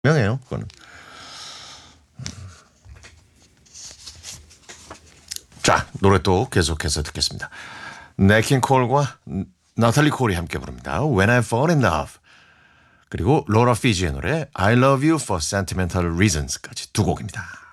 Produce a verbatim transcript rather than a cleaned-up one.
유명해요, 그거는. 자, 노래 또 계속해서 듣겠습니다. 네킨 콜과 나탈리 콜이 함께 부릅니다. When I Fall in Love. 그리고 로라 피지의 노래 I Love You for Sentimental Reasons까지 두 곡입니다.